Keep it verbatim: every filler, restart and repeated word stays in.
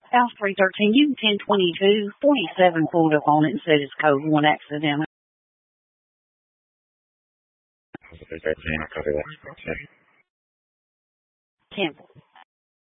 House three thirteen, you ten twenty-two, forty-seven pulled up on it and said it's code one accidentally. three thirteen, copy that. Temple.